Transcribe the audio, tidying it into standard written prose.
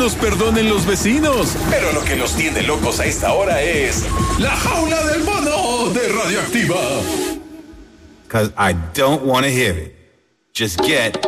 nos perdonen los vecinos. Pero lo que los tiene locos a esta hora es La Jaula del Mono de Radioactiva. 'Cause I don't want to hear it. Just get